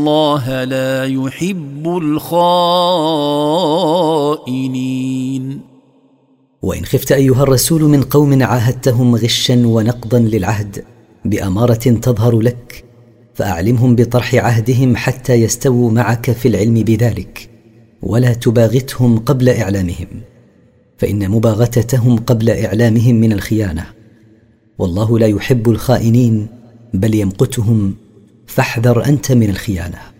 الله لا يحب الخائنين. وإن خفت أيها الرسول من قوم عاهدتهم غشا ونقضا للعهد بأمارة تظهر لك، فأعلمهم بطرح عهدهم حتى يستووا معك في العلم بذلك، ولا تباغتهم قبل إعلامهم، فإن مباغتتهم قبل إعلامهم من الخيانة، والله لا يحب الخائنين بل يمقتهم، فاحذر أنت من الخيانة.